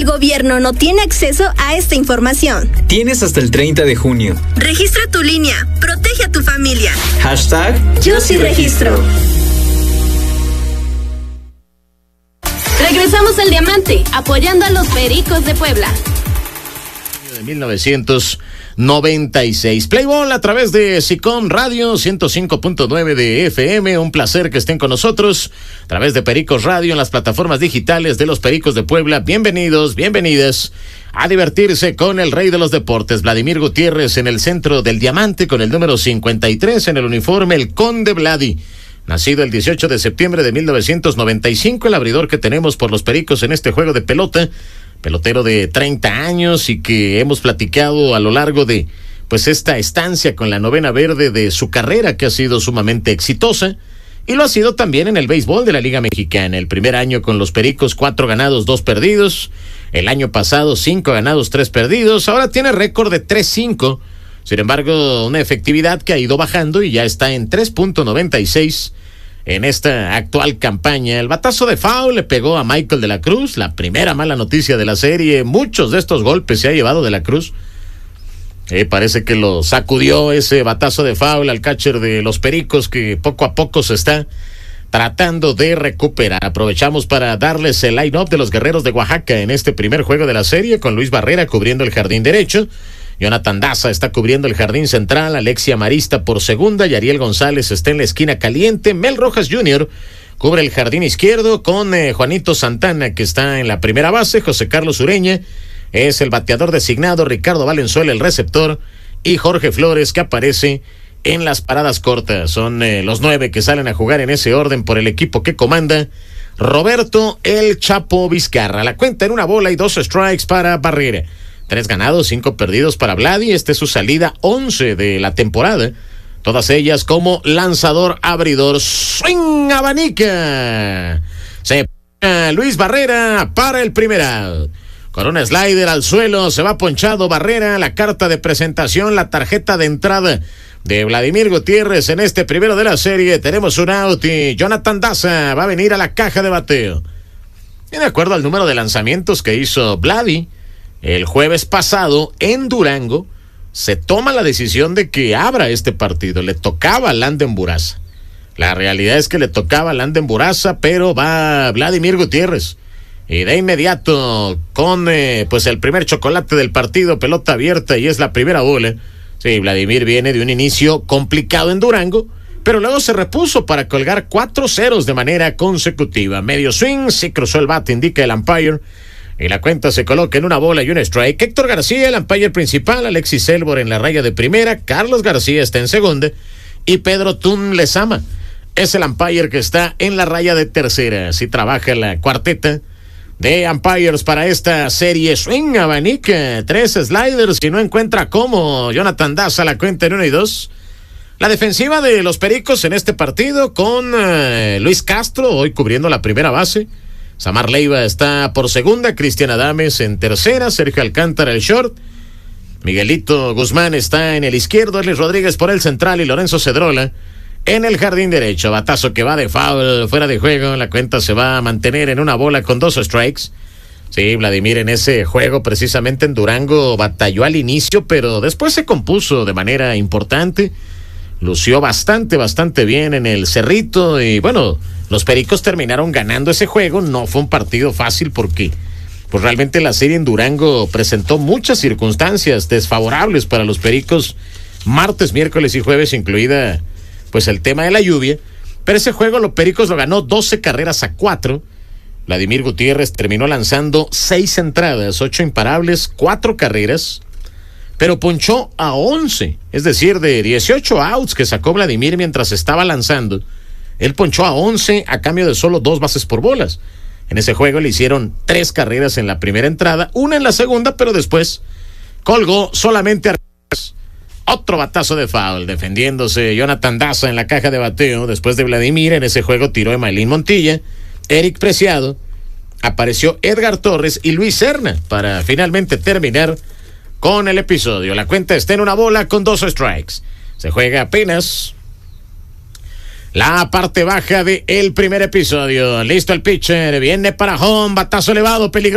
gobierno no tiene acceso a esta información. Tienes hasta el 30 de junio. Registra tu línea. Protege a tu familia. Hashtag Yo sí registro. Regresamos al Diamante, apoyando a los Pericos de Puebla. De 1996. Playball a través de SICOM Radio 105.9 de FM. Un placer que estén con nosotros a través de Pericos Radio en las plataformas digitales de los Pericos de Puebla. Bienvenidos, bienvenidas a divertirse con el rey de los deportes, Vladimir Gutiérrez, en el centro del Diamante con el número 53 en el uniforme, el Conde Vladi. Nacido el 18 de septiembre de 1995, el abridor que tenemos por los Pericos en este juego de pelota, pelotero de 30 años y que hemos platicado a lo largo de pues esta estancia con la novena verde de su carrera, que ha sido sumamente exitosa, y lo ha sido también en el béisbol de la Liga Mexicana. El primer año con los Pericos, 4 ganados, 2 perdidos. El año pasado, 5 ganados, 3 perdidos. Ahora tiene récord de 3-5. Sin embargo, una efectividad que ha ido bajando y ya está en 3.96 en esta actual campaña. El batazo de foul le pegó a Michael de la Cruz, la primera mala noticia de la serie. Muchos de estos golpes se ha llevado de la Cruz. Parece que lo sacudió ese batazo de foul al catcher de los Pericos, que poco a poco se está tratando de recuperar. Aprovechamos para darles el line-up de los Guerreros de Oaxaca en este primer juego de la serie, con Luis Barrera cubriendo el jardín derecho. Jonathan Daza está cubriendo el jardín central, Alexia Marista por segunda, y Ariel González está en la esquina caliente. Mel Rojas Jr. cubre el jardín izquierdo con Juanito Santana, que está en la primera base. José Carlos Ureña es el bateador designado, Ricardo Valenzuela el receptor, y Jorge Flores, que aparece en las paradas cortas. Son los 9 que salen a jugar en ese orden por el equipo que comanda Roberto El Chapo Vizcarra. La cuenta en 1 bola y 2 strikes para Barrera. 3 ganados, 5 perdidos para Vladi. Esta es su salida 11 de la temporada. Todas ellas como lanzador abridor. ¡Swing! Abanica. Se pone Luis Barrera para el primer out. Con un slider al suelo se va ponchado Barrera. La carta de presentación, la tarjeta de entrada de Vladimir Gutiérrez en este primero de la serie. Tenemos un out y Jonathan Daza va a venir a la caja de bateo. Y de acuerdo al número de lanzamientos que hizo Vladi el jueves pasado en Durango, se toma la decisión de que abra este partido. Le tocaba a Landen Buraza. La realidad es que le tocaba a Landen Buraza, pero va Vladimir Gutiérrez. Y de inmediato, con pues el primer chocolate del partido, pelota abierta, y es la primera bola. Sí, Vladimir viene de un inicio complicado en Durango, pero luego se repuso para colgar 4 ceros de manera consecutiva. Medio swing, sí cruzó el bate, indica el umpire. Y la cuenta se coloca en 1 bola y 1 strike. Héctor García, el umpire principal, Alexis Selbor en la raya de primera, Carlos García está en segunda, y Pedro Tun Lezama es el umpire que está en la raya de tercera. Así trabaja la cuarteta de umpires para esta serie. Swing, abanica, 3 sliders y no encuentra cómo. Jonathan Daza, la cuenta en 1 y 2. La defensiva de los Pericos en este partido con Luis Castro, hoy cubriendo la primera base. Samar Leiva está por segunda, Cristian Adames en tercera, Sergio Alcántara el short, Miguelito Guzmán está en el izquierdo, Erlis Rodríguez por el central y Lorenzo Cedrola en el jardín derecho. Batazo que va de foul, fuera de juego. La cuenta se va a mantener en 1 bola con 2 strikes. Sí, Vladimir en ese juego precisamente en Durango batalló al inicio, pero después se compuso de manera importante. Lució bastante bien en el Cerrito y bueno, los Pericos terminaron ganando ese juego. No fue un partido fácil porque pues realmente la serie en Durango presentó muchas circunstancias desfavorables para los Pericos, martes, miércoles y jueves, incluida pues el tema de la lluvia. Pero ese juego los Pericos lo ganó 12-4. Vladimir Gutiérrez terminó lanzando 6 entradas, 8 imparables, 4 carreras, pero ponchó a 11, es decir, de 18 outs que sacó Vladimir mientras estaba lanzando, él ponchó a 11 a cambio de solo 2 bases por bolas. En ese juego le hicieron 3 carreras en la primera entrada, 1 en la segunda, pero después colgó solamente a otro batazo de foul, defendiéndose Jonathan Daza en la caja de bateo. Después de Vladimir, en ese juego tiró Emailín Montilla, Eric Preciado, apareció Edgar Torres y Luis Serna para finalmente terminar con el episodio. La cuenta está en 1 bola con 2 strikes. Se juega apenas la parte baja del primer episodio. Listo el pitcher, viene para home, batazo elevado, peligroso.